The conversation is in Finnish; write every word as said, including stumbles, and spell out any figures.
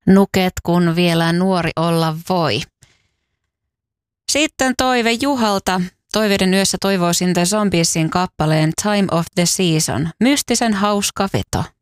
Nuket, kun vielä nuori olla voi. Sitten toive Juhalta. Toiveiden yössä toivoisin The Zombiesin kappaleen Time of the Season. Mystisen hauska veto.